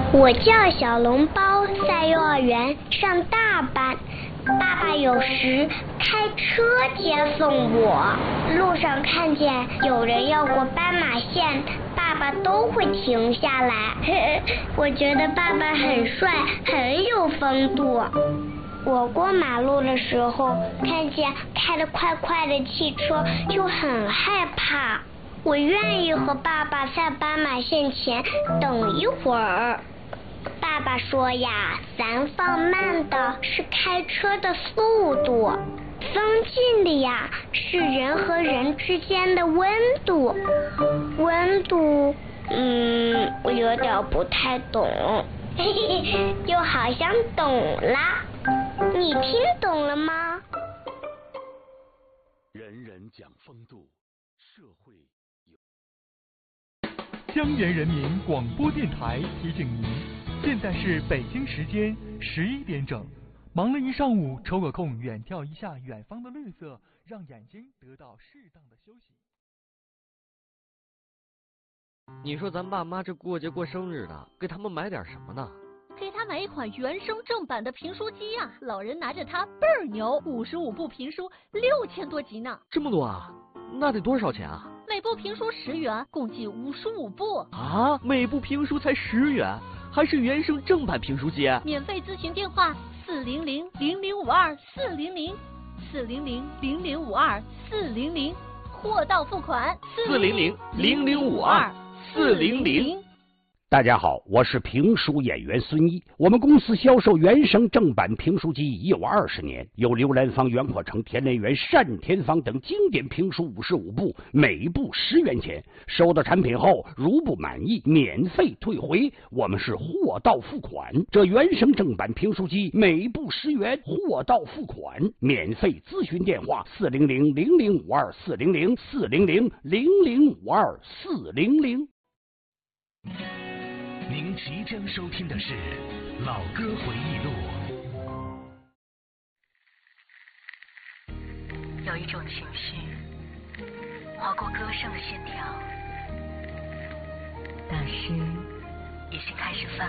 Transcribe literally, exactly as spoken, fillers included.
我叫小笼包，在幼儿园上大班。爸爸有时开车接送我，路上看见有人要过斑马线，爸爸都会停下来。我觉得爸爸很帅，很有风度。我过马路的时候，看见开得快快的汽车，就很害怕。我愿意和爸爸在斑马线前等一会儿。爸爸说呀，咱放慢的是开车的速度，增进的呀是人和人之间的温度。温度，嗯，我有点不太懂，嘿嘿，就好像懂啦。你听懂了吗？ 人人讲风度，社会有。 江源人民广播电台提醒您，现在是北京时间十一点整。忙了一上午，抽个空远眺一下远方的绿色，让眼睛得到适当的休息。 你说咱爸妈这过节过生日的，给他们买点什么呢？ 给他买一款原声正版的评书机呀、啊，老人拿着它倍儿牛，五十五部评书，六千多集呢。 这么多啊？那得多少钱啊？ 每部评书十元，共计五十五部。 啊，每部评书才十元，还是原声正版评书机？ 免费咨询电话：四零零零零五二四零零，四零零零零五二四零零，货到付款。 四零零零零五二四零零。 大家好，我是评书演员孙一。我们公司销售原声正版评书机已有二十年，有刘兰芳、袁阔成、田连元、单田芳等经典评书五十五部，每部十元钱。收到产品后，如不满意，免费退回。我们是货到付款。这原声正版评书机每部十元，货到付款。免费咨询电话：四零零零零五二四零零四零零零零五二四零零。 您即将收听的是《老歌回忆录》。 有一种情绪划过歌声的线条，那时已经开始泛